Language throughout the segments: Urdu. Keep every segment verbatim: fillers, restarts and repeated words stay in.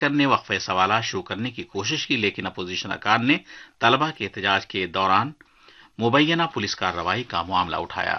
نے وقفہ سوالات شروع کرنے کی کوشش کی، لیکن اپوزیشن ارکان نے طلبہ کے احتجاج کے دوران مبینہ پولیس کارروائی کا معاملہ اٹھایا۔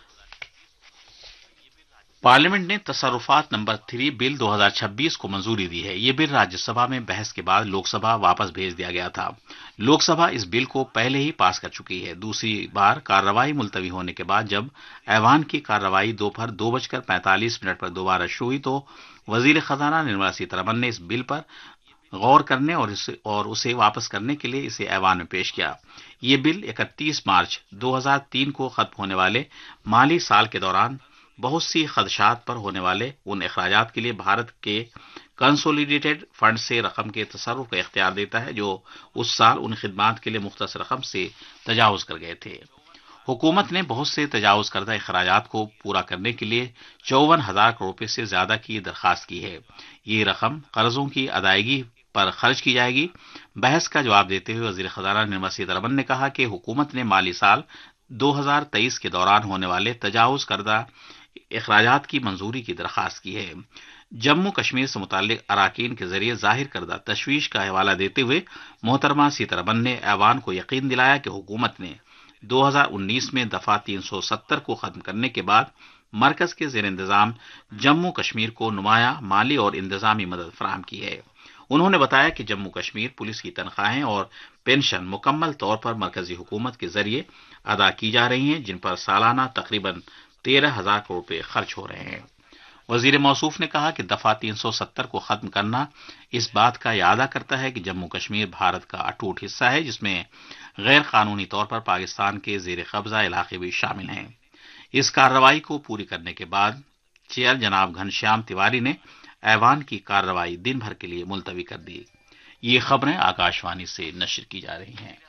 پارلیمنٹ نے تصرفات نمبر تھری بل دو ہزار چھبیس کو منظوری دی ہے۔ یہ بل راجیہ سبھا میں بحث کے بعد لوک سبھا واپس بھیج دیا گیا تھا۔ لوک سبھا اس بل کو پہلے ہی پاس کر چکی ہے۔ دوسری بار کارروائی ملتوی ہونے کے بعد جب ایوان کی کارروائی دوپہر دو بج کر پینتالیس منٹ پر دوبارہ شروع ہوئی تو وزیر خزانہ نرملا سیتارمن نے اس بل پر غور کرنے اور اسے اور اسے واپس کرنے کے لیے اسے ایوان میں پیش کیا۔ یہ بل اکتیس مارچ دو ہزار تین کو ختم ہونے والے مالی سال کے دوران بہت سی خدشات پر ہونے والے ان اخراجات کے لیے بھارت کے کنسولیڈیٹڈ فنڈ سے رقم کے تصرف کا اختیار دیتا ہے جو اس سال ان خدمات کے لیے مختص رقم سے تجاوز کر گئے تھے۔ حکومت نے بہت سے تجاوز کردہ اخراجات کو پورا کرنے کے لیے چون ہزار کروڑ روپے سے زیادہ کی درخواست کی ہے۔ یہ رقم قرضوں کی ادائیگی پر خرچ کی جائے گی۔ بحث کا جواب دیتے ہوئے وزیر خزانہ نرملا سیتارمن نے کہا کہ حکومت نے مالی سال دو ہزار تیئیس کے دوران ہونے والے تجاوز کردہ اخراجات کی منظوری کی درخواست کی ہے۔ جموں کشمیر سے متعلق اراکین کے ذریعے ظاہر کردہ تشویش کا حوالہ دیتے ہوئے محترمہ سیتارمن نے ایوان کو یقین دلایا کہ حکومت نے دو ہزار انیس میں دفعہ تین سو ستر کو ختم کرنے کے بعد مرکز کے زیر انتظام جموں کشمیر کو نمایاں مالی اور انتظامی مدد فراہم کی ہے۔ انہوں نے بتایا کہ جموں کشمیر پولیس کی تنخواہیں اور پینشن مکمل طور پر مرکزی حکومت کے ذریعے ادا کی جا رہی ہیں، جن پر سالانہ تقریباً تیرہ ہزار کروڑ روپے خرچ ہو رہے ہیں۔ وزیر موصوف نے کہا کہ دفعہ تین سو ستر کو ختم کرنا اس بات کا اعادہ کرتا ہے کہ جموں کشمیر بھارت کا اٹوٹ حصہ ہے، جس میں غیر قانونی طور پر پاکستان کے زیر قبضہ علاقے بھی شامل ہیں۔ اس کارروائی کو پوری کرنے کے بعد چیئر جناب گھنشیام تیواری نے ایوان کی کارروائی دن بھر کے لیے ملتوی کر دی۔ یہ خبریں آکاشوانی سے نشر کی جا رہی ہیں۔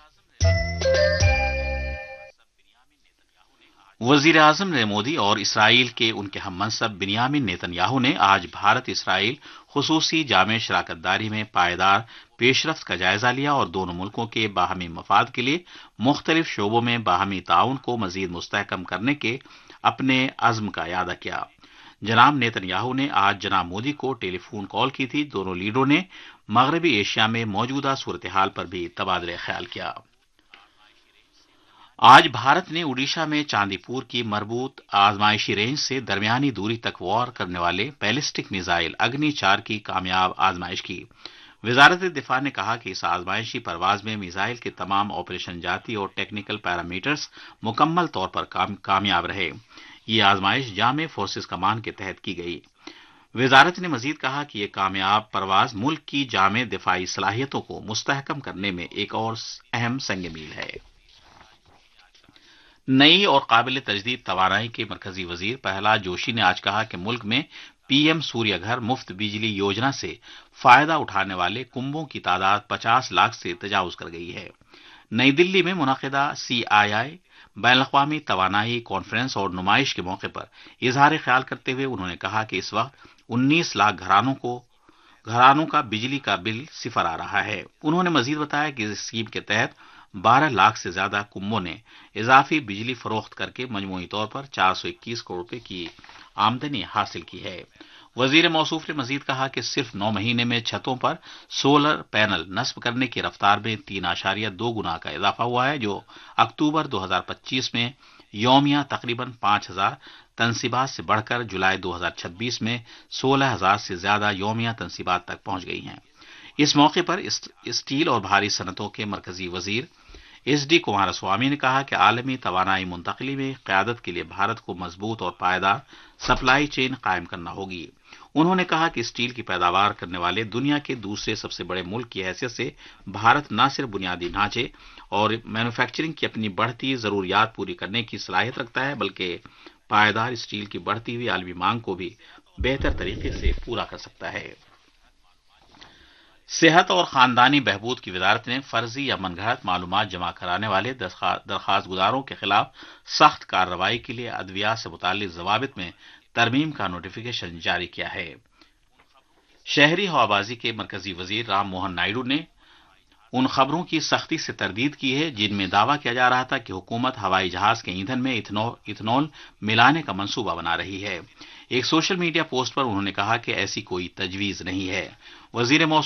وزیر اعظم نریندر مودی اور اسرائیل کے ان کے ہم منصب بنیامین نیتن یاہو نے آج بھارت اسرائیل خصوصی جامع شراکت داری میں پائیدار پیش رفت کا جائزہ لیا اور دونوں ملکوں کے باہمی مفاد کے لیے مختلف شعبوں میں باہمی تعاون کو مزید مستحکم کرنے کے اپنے عزم کا اعادہ کیا۔ جناب نیتن یاہو نے آج جناب مودی کو ٹیلی فون کال کی تھی۔ دونوں لیڈروں نے مغربی ایشیا میں موجودہ صورتحال پر بھی تبادلہ خیال کیا۔ آج بھارت نے اڈیشہ میں چاندی پور کی مربوط آزمائشی رینج سے درمیانی دوری تک وار کرنے والے بیلسٹک میزائل اگنی چار کی کامیاب آزمائش کی۔ وزارت دفاع نے کہا کہ اس آزمائشی پرواز میں میزائل کے تمام آپریشن جاتی اور ٹیکنیکل پیرامیٹرز مکمل طور پر کام کامیاب رہے۔ یہ آزمائش جامع فورسز کمان کے تحت کی گئی۔ وزارت نے مزید کہا کہ یہ کامیاب پرواز ملک کی جامع دفاعی صلاحیتوں کو مستحکم کرنے میں ایک اور اہم سنگ میل ہے۔ نئی اور قابل تجدید توانائی کے مرکزی وزیر پرہلاد جوشی نے آج کہا کہ ملک میں پی ایم سوریہ گھر مفت بجلی یوجنا سے فائدہ اٹھانے والے کنبوں کی تعداد پچاس لاکھ سے تجاوز کر گئی ہے۔ نئی دلی میں منعقدہ سی آئی آئی بین الاقوامی توانائی کانفرنس اور نمائش کے موقع پر اظہار خیال کرتے ہوئے انہوں نے کہا کہ اس وقت انیس لاکھ گھرانوں کو گھرانوں کا بجلی کا بل صفر آ رہا ہے۔ انہوں نے مزید بتایا کہ اس اسکیم کے تحت بارہ لاکھ سے زیادہ کنبوں نے اضافی بجلی فروخت کر کے مجموعی طور پر چار سو اکیس کروڑ روپے کی آمدنی حاصل کی ہے۔ وزیر موصوف نے مزید کہا کہ صرف نو مہینے میں چھتوں پر سولر پینل نصب کرنے کی رفتار میں تین اشاریہ دو گنا کا اضافہ ہوا ہے، جو اکتوبر دو ہزار پچیس میں یومیہ تقریباً پانچ ہزار تنصیبات سے بڑھ کر جولائی دو ہزار چھبیس میں سولہ ہزار سے زیادہ یومیہ تنصیبات تک پہنچ گئی ہیں۔ اس موقع پر اسٹیل اور بھاری صنعتوں کے مرکزی وزیر ایس ڈی کمار سوامی نے کہا کہ عالمی توانائی منتقلی میں قیادت کے لیے بھارت کو مضبوط اور پائیدار سپلائی چین قائم کرنا ہوگی۔ انہوں نے کہا کہ اسٹیل کی پیداوار کرنے والے دنیا کے دوسرے سب سے بڑے ملک کی حیثیت سے بھارت نہ صرف بنیادی ڈھانچے اور مینوفیکچرنگ کی اپنی بڑھتی ضروریات پوری کرنے کی صلاحیت رکھتا ہے، بلکہ پائیدار اسٹیل کی بڑھتی ہوئی عالمی مانگ کو بھی بہتر طریقے سے پورا کر سکتا ہے۔ صحت اور خاندانی بہبود کی وزارت نے فرضی یا من گھڑت معلومات جمع کرانے والے درخواست گزاروں کے خلاف سخت کارروائی کے لیے ادویات سے متعلق ضوابط میں ترمیم کا نوٹیفکیشن جاری کیا ہے۔ شہری ہوابازی کے مرکزی وزیر رام موہن نائیڈو نے ان خبروں کی سختی سے تردید کی ہے جن میں دعویٰ کیا جا رہا تھا کہ حکومت ہوائی جہاز کے ایندھن میں ایتھنول ملانے کا منصوبہ بنا رہی ہے۔ ایک سوشل میڈیا پوسٹ پر انہوں نے کہا کہ ایسی کوئی تجویز نہیں ہے۔ وزیر موصوف